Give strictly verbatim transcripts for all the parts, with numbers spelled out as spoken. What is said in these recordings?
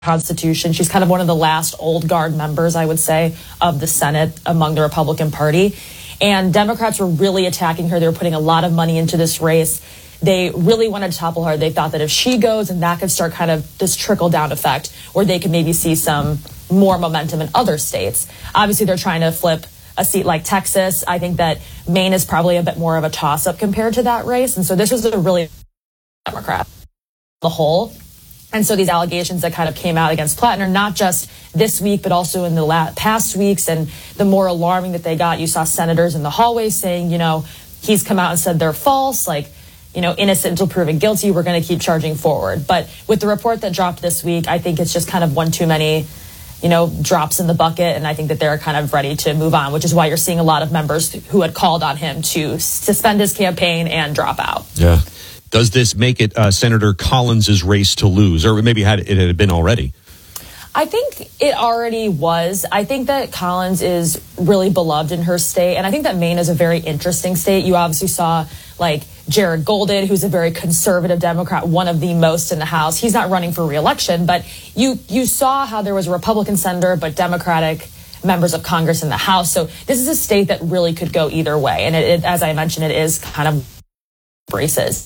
Constitution. She's kind of one of the last old guard members, I would say, of the Senate among the Republican Party. And Democrats were really attacking her. They were putting a lot of money into this race. They really wanted to topple her. They thought that if she goes, and that could start kind of this trickle-down effect where they could maybe see some more momentum in other states. Obviously, they're trying to flip a seat like Texas. I think that Maine is probably a bit more of a toss-up compared to that race. And so this was a really Democrat, the whole. And so these allegations that kind of came out against Plattner, not just this week, but also in the last, past weeks, and the more alarming that they got, you saw senators in the hallways saying, you know, he's come out and said they're false, like, you know, innocent until proven guilty, we're going to keep charging forward. But with the report that dropped this week, I think it's just kind of one too many, you know, drops in the bucket, and I think that they're kind of ready to move on, which is why you're seeing a lot of members who had called on him to suspend his campaign and drop out. Yeah. Does this make it uh, Senator Collins' race to lose, or maybe had it had been already? I think it already was. I think that Collins is really beloved in her state, and I think that Maine is a very interesting state. You obviously saw, like, Jared Golden, who's a very conservative Democrat, one of the most in the House. He's not running for re-election, but you you saw how there was a Republican senator, but Democratic members of Congress in the House. So this is a state that really could go either way, and it, it, as I mentioned, it is kind of races.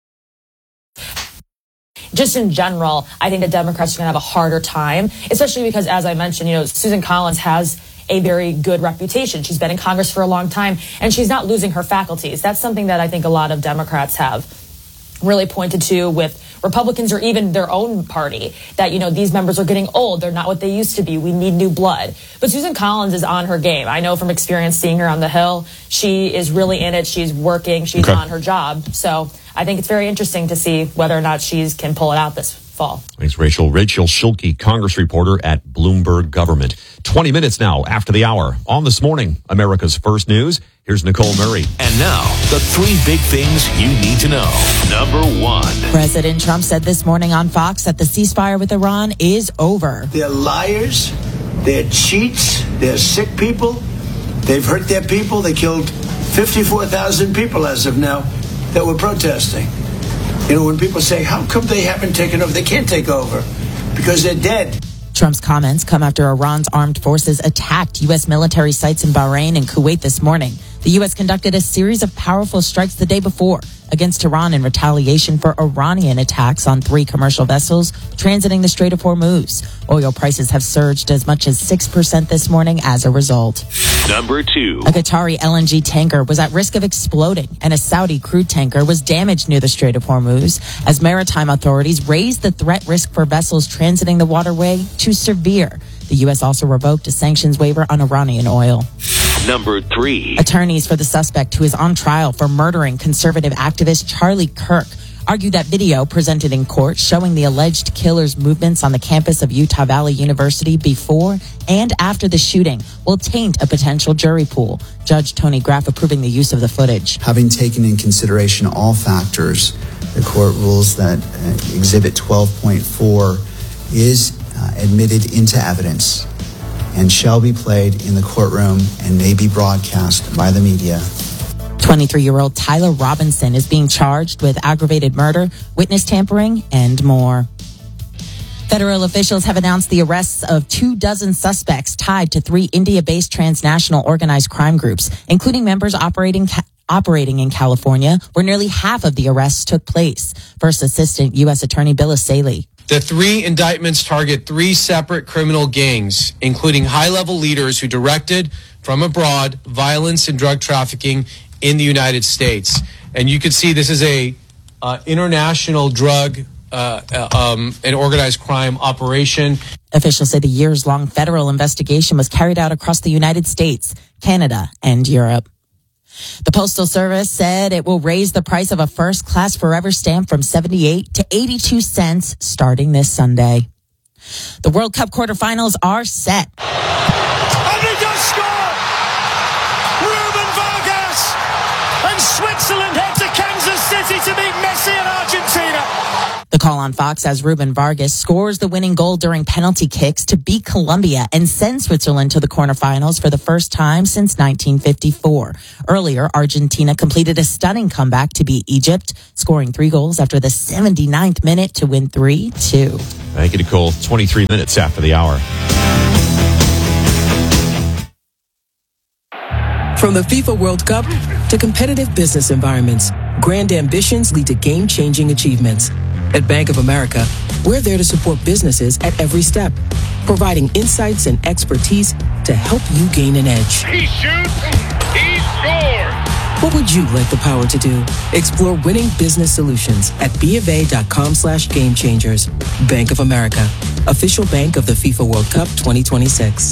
Just in general, I think the Democrats are going to have a harder time, especially because, as I mentioned, you know, Susan Collins has a very good reputation. She's been in Congress for a long time, and she's not losing her faculties. That's something that I think a lot of Democrats have really pointed to with Republicans or even their own party, that, you know, these members are getting old. They're not what they used to be. We need new blood. But Susan Collins is on her game. I know from experience seeing her on the Hill. She is really in it. She's working. She's okay. on her job. So I think it's very interesting to see whether or not she can pull it out this fall. Thanks, Rachel. Rachel Schilke, Congress reporter at Bloomberg Government. twenty minutes now after the hour. On This Morning, America's First News. Here's Nicole Murray. And now, the three big things you need to know. Number one. President Trump said this morning on Fox that the ceasefire with Iran is over. They're liars. They're cheats. They're sick people. They've hurt their people. They killed fifty-four thousand people as of now that were protesting. You know, when people say, how come they haven't taken over? They can't take over because they're dead. Trump's comments come after Iran's armed forces attacked U S military sites in Bahrain and Kuwait this morning. The U S conducted a series of powerful strikes the day before against Iran in retaliation for Iranian attacks on three commercial vessels transiting the Strait of Hormuz. Oil prices have surged as much as six percent this morning as a result. Number two. A Qatari L N G tanker was at risk of exploding, and a Saudi crude tanker was damaged near the Strait of Hormuz as maritime authorities raised the threat risk for vessels transiting the waterway to severe. The U S also revoked a sanctions waiver on Iranian oil. Number three. Attorneys for the suspect who is on trial for murdering conservative activist Charlie Kirk argued that video presented in court showing the alleged killer's movements on the campus of Utah Valley University before and after the shooting will taint a potential jury pool. Judge Tony Graff approving the use of the footage. Having taken in consideration all factors, the court rules that uh, Exhibit twelve point four is uh, admitted into evidence and shall be played in the courtroom and may be broadcast by the media. twenty-three-year-old Tyler Robinson is being charged with aggravated murder, witness tampering, and more. Federal officials have announced the arrests of two dozen suspects tied to three India-based transnational organized crime groups, including members operating ca- operating in California, where nearly half of the arrests took place. First Assistant U S Attorney Bill Asaley. The three indictments target three separate criminal gangs, including high-level leaders who directed, from abroad, violence and drug trafficking in the United States. And you can see this is a uh, international drug uh, um, and organized crime operation. Officials say the years-long federal investigation was carried out across the United States, Canada, and Europe. The Postal Service said it will raise the price of a first-class Forever stamp from seventy-eight to eighty-two cents starting this Sunday. The World Cup quarterfinals are set. And he does score! Ruben Vargas! And Switzerland head to Kansas City to meet Messi and Argentina. The call on Fox as Ruben Vargas scores the winning goal during penalty kicks to beat Colombia and send Switzerland to the quarterfinals for the first time since nineteen fifty-four. Earlier, Argentina completed a stunning comeback to beat Egypt, scoring three goals after the seventy-ninth minute to win three two. Thank you, Nicole. twenty-three minutes after the hour. From the FIFA World Cup to competitive business environments, grand ambitions lead to game-changing achievements. At Bank of America, we're there to support businesses at every step, providing insights and expertise to help you gain an edge. He shoots, he scores! What would you like the power to do? Explore winning business solutions at BofA.com slash game changers. Bank of America, official bank of the FIFA World Cup twenty twenty-six.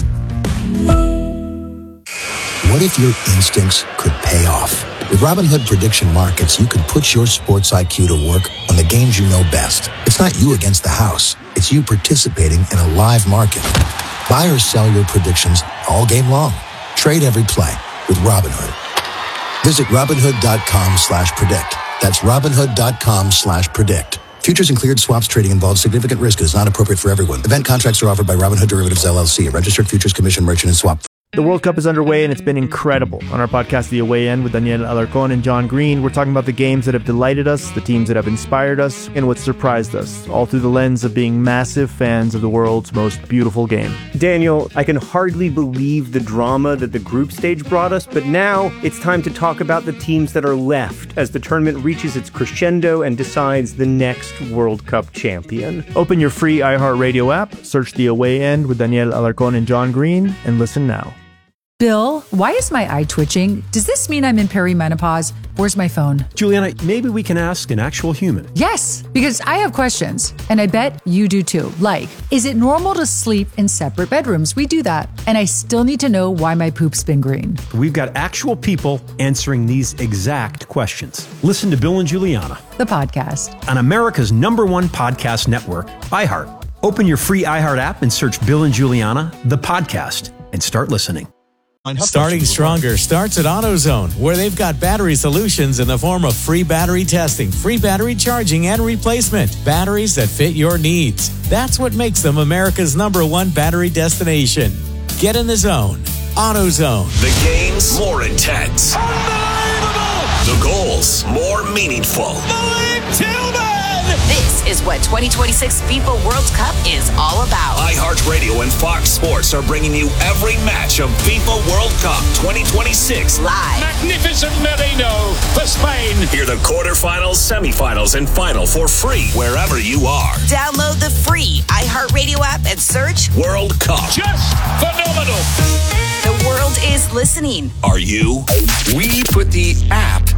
What if your instincts could pay off? With Robinhood Prediction Markets, you can put your sports I Q to work on the games you know best. It's not you against the house. It's you participating in a live market. Buy or sell your predictions all game long. Trade every play with Robinhood. Visit Robinhood.com slash predict. That's Robinhood.com slash predict. Futures and cleared swaps trading involves significant risk and is not appropriate for everyone. Event contracts are offered by Robinhood Derivatives, L L C, a registered futures commission merchant and swap. The World Cup is underway, and it's been incredible. On our podcast, The Away End, with Daniel Alarcón and John Green, we're talking about the games that have delighted us, the teams that have inspired us, and what surprised us, all through the lens of being massive fans of the world's most beautiful game. Daniel, I can hardly believe the drama that the group stage brought us, but now it's time to talk about the teams that are left as the tournament reaches its crescendo and decides the next World Cup champion. Open your free iHeartRadio app, search The Away End with Daniel Alarcón and John Green, and listen now. Bill, why is my eye twitching? Does this mean I'm in perimenopause? Where's my phone? Juliana, maybe we can ask an actual human. Yes, because I have questions, and I bet you do too. Like, is it normal to sleep in separate bedrooms? We do that. And I still need to know why my poop's been green. We've got actual people answering these exact questions. Listen to Bill and Juliana, the podcast, on America's number one podcast network, iHeart. Open your free iHeart app and search Bill and Juliana, the podcast, and start listening. Starting Stronger starts at AutoZone, where they've got battery solutions in the form of free battery testing, free battery charging, and replacement. Batteries that fit your needs. That's what makes them America's number one battery destination. Get in the zone. AutoZone. The games more intense. Unbelievable! The goals more meaningful. Malik Tillman! This is what twenty twenty-six FIFA World Cup is all about. iHeartRadio and Fox Sports are bringing you every match of FIFA World Cup twenty twenty-six. Live. Magnificent Merino for Spain. Hear the quarterfinals, semifinals, and final for free wherever you are. Download the free iHeartRadio app and search World Cup. Just phenomenal. The world is listening. Are you? We put the app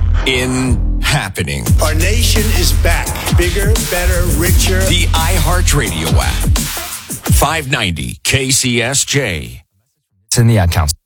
in happening. Our nation is back. Bigger, better, richer. The iHeartRadio app. five ninety K C S J. It's in the ad council.